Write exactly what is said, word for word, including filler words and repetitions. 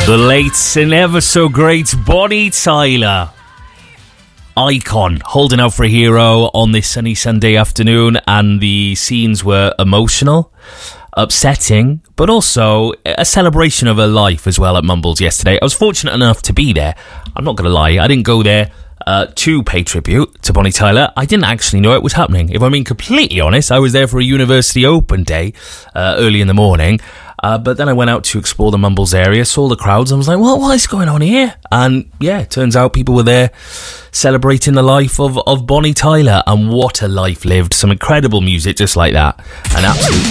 The late and ever so great Bonnie Tyler. Icon, holding out for a hero on this sunny Sunday afternoon, and the scenes were emotional, upsetting, but also a celebration of her life as well at Mumbles yesterday. I was fortunate enough to be there. I'm not going to lie, I didn't go there uh, to pay tribute to Bonnie Tyler. I didn't actually know it was happening. If I'm being completely honest, I was there for a university open day uh, early in the morning. Uh, but then I went out to explore the Mumbles area, saw the crowds, and was like, what, what is going on here? And yeah, it turns out people were there celebrating the life of, of Bonnie Tyler, and what a life lived. Some incredible music just like that. An absolute